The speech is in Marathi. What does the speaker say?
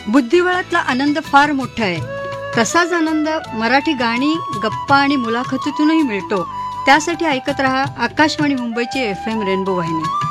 बुद्धिबळातला आनंद फार मोठा आहे. तसाच आनंद मराठी गाणी, गप्पा आणि मुलाखतीतूनही मिळतो. त्यासाठी ऐकत रहा आकाशवाणी मुंबईची FM रेनबो वाहिनी.